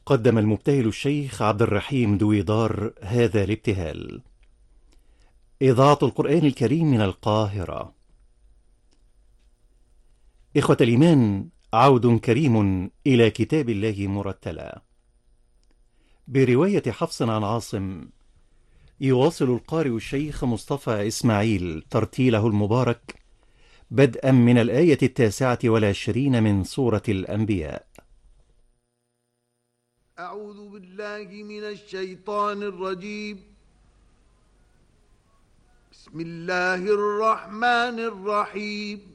قدم المبتهل الشيخ عبد الرحيم دويدار هذا الابتهال. إذاعة القرآن الكريم من القاهرة. إخوة الإيمان، عود كريم إلى كتاب الله مرتلا. برواية حفص عن عاصم، يواصل القارئ الشيخ مصطفى إسماعيل ترتيله المبارك بدءا من الآية 29 من سورة الأنبياء. أعوذ بالله من الشيطان الرجيم. بسم الله الرحمن الرحيم.